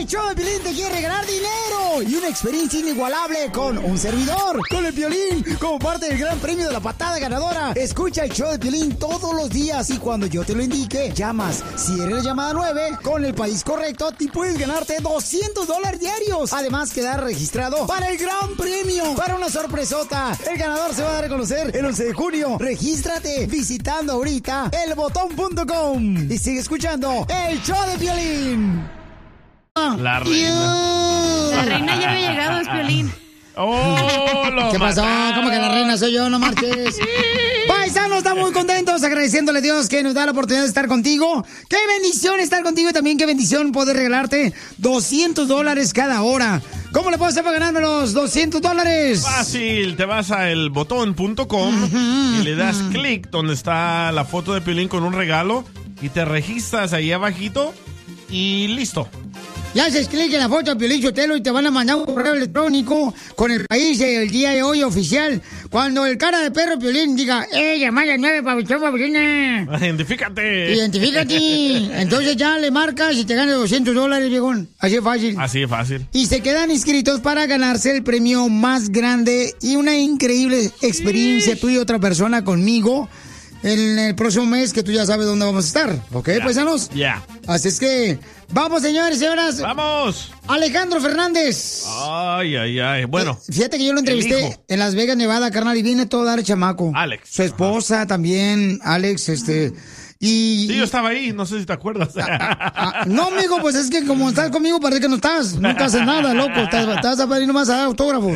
El show de Piolín te quiere regalar dinero y una experiencia inigualable con un servidor, con el Piolín, como parte del gran premio de la patada ganadora. Escucha el show de Piolín todos los días y cuando yo te lo indique, llamas. Si eres la llamada 9, con el país correcto, te puedes ganarte $200 diarios. Además, quedar registrado para el gran premio, para una sorpresota. El ganador se va a dar a conocer el 11 de junio. Regístrate visitando ahorita elbotón.com y sigue escuchando el show de Piolín. La reina. La reina ya había llegado, es Piolín. ¿Qué pasó? ¿Cómo que la reina soy yo? No marches. Paisanos, estamos muy contentos, agradeciéndole a Dios que nos da la oportunidad de estar contigo. Qué bendición estar contigo y también qué bendición poder regalarte $200 cada hora. ¿Cómo le puedo hacer para ganarme los $200? Fácil, te vas a elbotón.com y le das clic donde está la foto de Piolín con un regalo y te registras ahí abajito y listo. Ya haces clic en la foto de Piolín Sotelo y te van a mandar un correo electrónico con el país el día de hoy oficial. Cuando el cara de perro Piolín diga, llamada 9, papuchona. Identifícate. Entonces ya le marcas y te ganas $200, viejón. Así es fácil. Así es fácil. Y se quedan inscritos para ganarse el premio más grande y una increíble experiencia tú y otra persona conmigo en el próximo mes, que tú ya sabes dónde vamos a estar. ¿Ok, paisanos? Ya. Así es que, vamos, señores y señoras. ¡Vamos! Alejandro Fernández. Ay. Bueno. Fíjate que yo lo entrevisté en Las Vegas, Nevada, carnal, y viene todo a dar el chamaco. Alex. Su esposa también, Alex, Sí, yo estaba ahí, no sé si te acuerdas. No, amigo, pues es que como estás conmigo parece que no estás. Nunca haces nada, loco. Estás a venir nomás a dar autógrafos.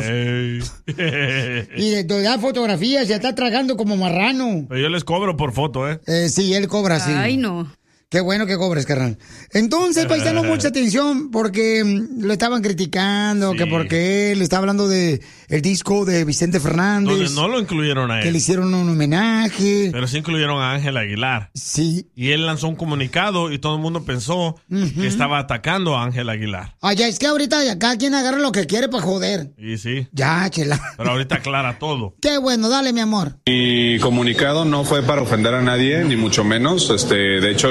Y te da fotografías y está tragando como marrano. Pero yo les cobro por foto, ¿eh? Sí, él cobra, sí. Ay, no. Qué bueno que cobres, carnal. Entonces, paisano, mucha atención porque lo estaban criticando, Sí. que porque él estaba hablando de el disco de Vicente Fernández. Donde no lo incluyeron a él. Que le hicieron un homenaje. Pero sí incluyeron a Ángel Aguilar. Sí. Y él lanzó un comunicado y todo el mundo pensó que estaba atacando a Ángel Aguilar. Ya es que ahorita cada quien agarra lo que quiere para joder. Y sí. Ya, chela. Pero ahorita aclara todo. Qué bueno, dale, mi amor. Mi comunicado no fue para ofender a nadie, ni mucho menos. De hecho,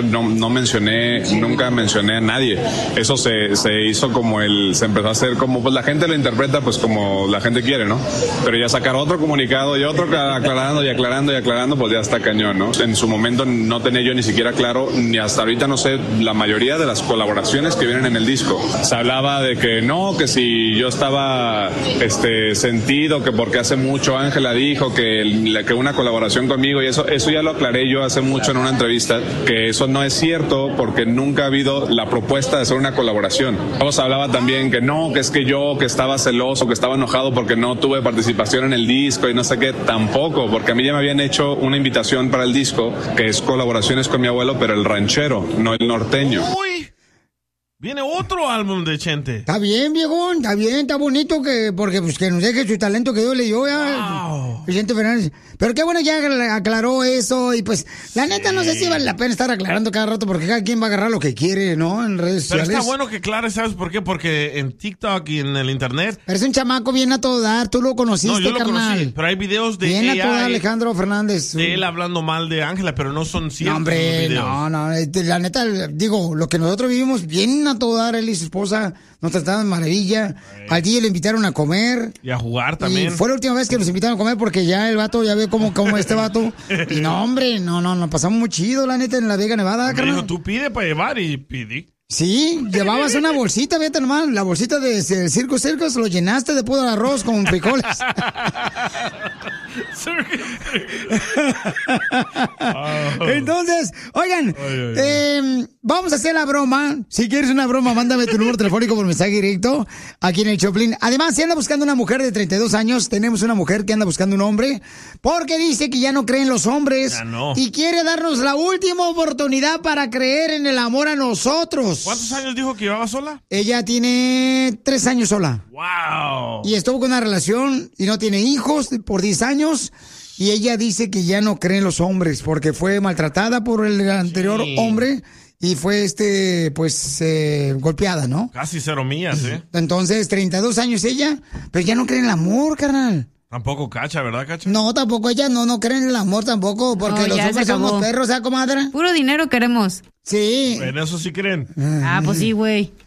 nunca mencioné a nadie. Eso se hizo como se empezó a hacer como, pues la gente lo interpreta pues como la gente quiere, ¿no? Pero ya sacar otro comunicado y otro aclarando, pues ya está cañón, ¿no? En su momento no tenía yo ni siquiera claro, ni hasta ahorita no sé, la mayoría de las colaboraciones que vienen en el disco. Se hablaba de que no, que si yo estaba sentido, que porque hace mucho Ángela dijo que una colaboración conmigo y eso ya lo aclaré yo hace mucho en una entrevista, que eso no es cierto porque nunca ha habido la propuesta de hacer una colaboración. Luego se hablaba también que no, que es que yo que estaba celoso, que estaba enojado porque no tuve participación en el disco y no sé qué, tampoco, porque a mí ya me habían hecho una invitación para el disco, que es colaboraciones con mi abuelo, pero el ranchero, no el norteño. ¡Uy! Viene otro álbum de Chente. Está bien, viejón, está bien, está bonito porque pues que nos deje su talento que Dios le dio ya. Wow. Vicente Fernández. Pero qué bueno ya aclaró eso y pues la neta no sé si vale la pena estar aclarando cada rato porque cada quien va a agarrar lo que quiere, ¿no? En redes Pero sociales. está bueno que aclare, ¿sabes por qué? Porque en TikTok y en el internet... Pero es un chamaco bien a todo dar, tú lo conociste, No, yo lo carnal. conocí, pero hay videos de Bien a todo dar, AI, Alejandro Fernández. de él hablando mal de Ángela, pero no son ciertos No, hombre, los videos. no, la neta, digo, lo que nosotros vivimos bien a todo dar, él y su esposa nos trataban de maravilla. Al día le invitaron a comer. Y a jugar también. Y fue la última vez que nos invitaron a comer porque ya el vato, ya ve cómo este vato. Y no, hombre, no, pasamos muy chido, la neta, en La Vega, Nevada, Me carnal. dijo, tú pide para llevar y pidí. Sí, llevabas una bolsita, fíjate nomás, la bolsita de Circo, lo llenaste de puro arroz con frijoles. Entonces, oigan, vamos a hacer la broma. Si quieres una broma, mándame tu número telefónico por mensaje directo aquí en el Choplin. Además, si anda buscando una mujer de 32 años, tenemos una mujer que anda buscando un hombre porque dice que ya no cree en los hombres Ya no. y quiere darnos la última oportunidad para creer en el amor a nosotros. ¿Cuántos años dijo que llevaba sola? Ella tiene 3 años sola. ¡Wow! Y estuvo con una relación y no tiene hijos por 10 años. Y ella dice que ya no cree en los hombres porque fue maltratada por el anterior hombre y fue, golpeada, ¿no? Casi 0 millas, ¿eh? Entonces, 32 años ella, pero ya no cree en el amor, carnal. Tampoco Cacha, ¿verdad, Cacha? No, tampoco ella no cree en el amor tampoco porque No, los ya hombres se acabó. somos perros, ¿sabes, comadre? Puro dinero queremos. Sí. En eso sí creen. Ah, pues sí, güey.